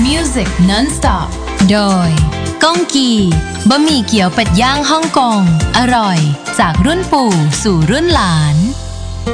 Music Non-stop โดยก้องกีบะหมี่เกี๊ยวเป็ดย่างฮ่องกงอร่อยจากรุ่นปู่สู่รุ่นหลาน